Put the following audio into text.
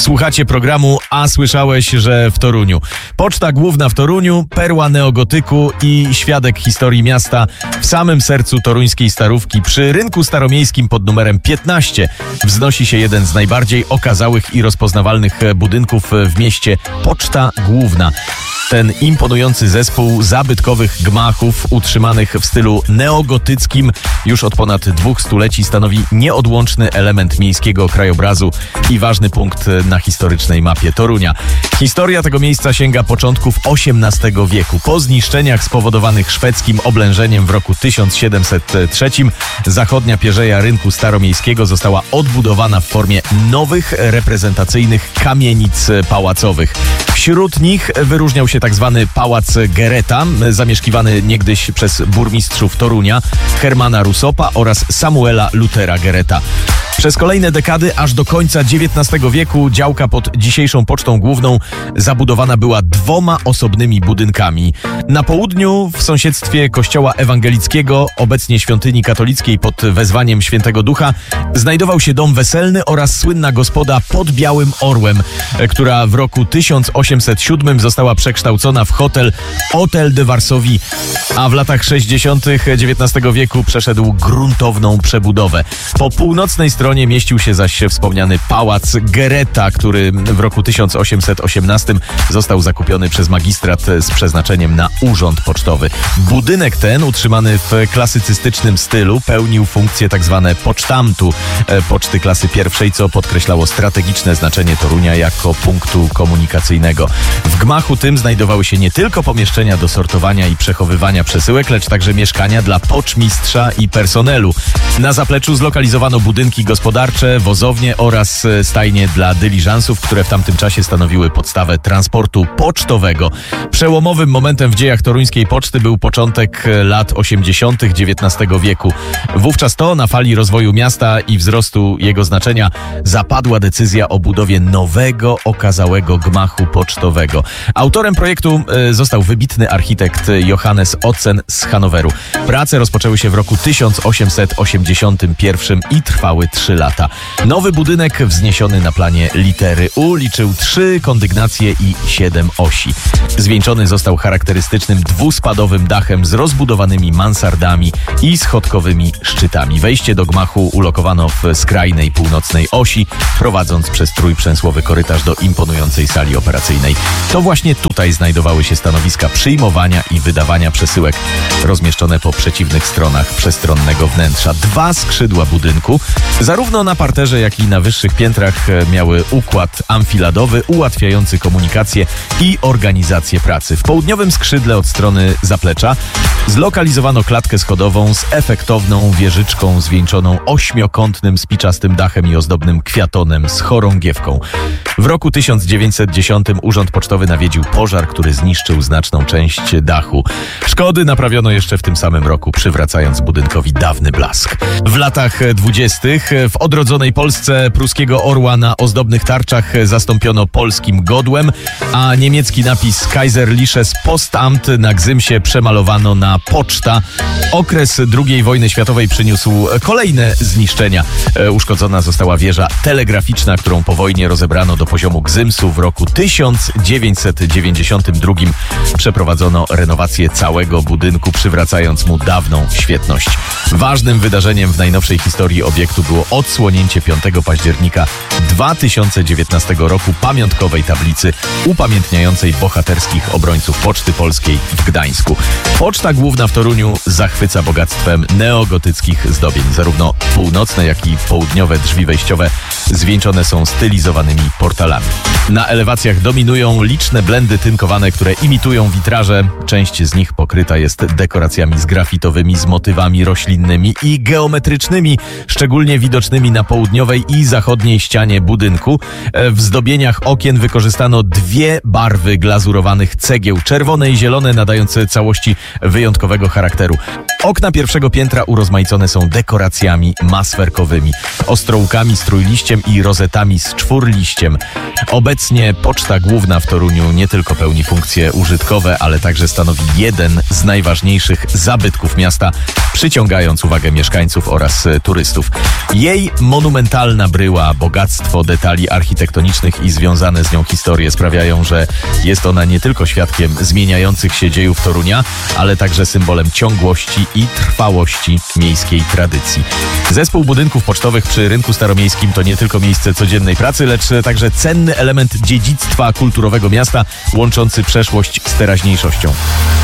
Słuchacie programu A słyszałeś, że w Toruniu. Poczta Główna w Toruniu, perła neogotyku i świadek historii miasta w samym sercu toruńskiej Starówki. Przy rynku staromiejskim pod numerem 15 wznosi się jeden z najbardziej okazałych i rozpoznawalnych budynków w mieście, Poczta Główna. Ten imponujący zespół zabytkowych gmachów utrzymanych w stylu neogotyckim już od ponad 2 stuleci stanowi nieodłączny element miejskiego krajobrazu i ważny punkt na historycznej mapie Torunia. Historia tego miejsca sięga początków XVIII wieku. Po zniszczeniach spowodowanych szwedzkim oblężeniem w roku 1703 zachodnia pierzeja rynku staromiejskiego została odbudowana w formie nowych, reprezentacyjnych kamienic pałacowych. Wśród nich wyróżniał się tzw. Pałac Gereta, zamieszkiwany niegdyś przez burmistrzów Torunia, Hermana Rusopa oraz Samuela Lutera Gereta. Przez kolejne dekady, aż do końca XIX wieku, działka pod dzisiejszą Pocztą Główną zabudowana była 2 osobnymi budynkami. Na południu, w sąsiedztwie kościoła ewangelickiego, obecnie świątyni katolickiej pod wezwaniem Świętego Ducha, znajdował się dom weselny oraz słynna gospoda pod Białym Orłem, która w roku 1807 została przekształcona w Hotel de Varsovie, a w latach 60. XIX wieku przeszedł gruntowną przebudowę. Po północnej stronie mieścił się zaś wspomniany Pałac Gereta, który w roku 1818 został zakupiony przez magistrat z przeznaczeniem na urząd pocztowy. Budynek ten, utrzymany w klasycystycznym stylu, pełnił funkcję tzw. pocztamtu, poczty klasy pierwszej, co podkreślało strategiczne znaczenie Torunia jako punktu komunikacyjnego. W gmachu tym znajdowały się nie tylko pomieszczenia do sortowania i przechowywania przesyłek, lecz także mieszkania dla poczmistrza i personelu. Na zapleczu zlokalizowano budynki gospodarcze, wozownie oraz stajnie dla dyliżansów, które w tamtym czasie stanowiły podstawę transportu pocztowego. Przełomowym momentem w dziejach toruńskiej poczty był początek lat 80. XIX wieku. Wówczas to na fali rozwoju miasta i wzrostu jego znaczenia zapadła decyzja o budowie nowego, okazałego gmachu pocztowego. Autorem projektu został wybitny architekt Johannes Otzen z Hanoweru. Prace rozpoczęły się w roku 1881 i trwały 3 lata. Nowy budynek wzniesiony na planie litery U liczył 3 kondygnacje i 7 osi. Zwieńczony został charakterystycznym 2-spadowym dachem z rozbudowanymi mansardami i schodkowymi szczytami. Wejście do gmachu ulokowano w skrajnej północnej osi, prowadząc przez trójprzęsłowy korytarz do imponującej sali operacyjnej. To właśnie tutaj znajdowały się stanowiska przyjmowania i wydawania przesyłek, rozmieszczone po przeciwnych stronach przestronnego wnętrza. 2 skrzydła budynku, zarówno na parterze, jak i na wyższych piętrach, miały układ amfiladowy ułatwiający komunikację i organizację pracy. W południowym skrzydle od strony zaplecza zlokalizowano klatkę schodową z efektowną wieżyczką zwieńczoną 8-kątnym spiczastym dachem i ozdobnym kwiatonem z chorągiewką. W roku 1910 Urząd Pocztowy nawiedził pożar, który zniszczył znaczną część dachu. Szkody naprawiono jeszcze w tym samym roku, przywracając budynkowi dawny blask. W latach 20. w odrodzonej Polsce pruskiego orła na ozdobnych tarczach zastąpiono polskim godłem, a niemiecki napis Kaiserliches Postamt na gzymsie przemalowano na Poczta. Okres II wojny światowej przyniósł kolejne zniszczenia. Uszkodzona została wieża telegraficzna, którą po wojnie rozebrano do poziomu gzymsu. W roku 1992 przeprowadzono renowację całego budynku, przywracając mu dawną świetność. Ważnym wydarzeniem w najnowszej historii obiektu było odsłonięcie 5 października 2019 roku pamiątkowej tablicy upamiętniającej bohaterskich obrońców Poczty Polskiej w Gdańsku. Poczta Główna w Toruniu zachwyca bogactwem neogotyckich zdobień. Zarówno północne, jak i południowe drzwi wejściowe zwieńczone są stylizowanymi portalami. Na elewacjach dominują liczne blendy tynkowane, które imitują witraże. Część z nich pokryta jest dekoracjami zgrafitowymi z motywami roślinnymi i geometrycznymi, szczególnie widocznymi na południowej i zachodniej ścianie budynku. W zdobieniach okien wykorzystano 2 barwy glazurowanych cegieł, czerwone i zielone, nadające całości wyjątkowego charakteru. Okna pierwszego piętra urozmaicone są dekoracjami maswerkowymi, ostrołkami z trójliściem i rozetami z 4-liściem. Obecnie Poczta Główna w Toruniu nie tylko pełni funkcje użytkowe, ale także stanowi jeden z najważniejszych zabytków miasta, przyciągając uwagę mieszkańców oraz turystów. Jej monumentalna bryła, bogactwo detali architektonicznych i związane z nią historie sprawiają, że jest ona nie tylko świadkiem zmieniających się dziejów Torunia, ale także symbolem ciągłości i trwałości miejskiej tradycji. Zespół budynków pocztowych przy Rynku Staromiejskim to nie tylko miejsce codziennej pracy, lecz także cenny element dziedzictwa kulturowego miasta, łączący przeszłość z teraźniejszością.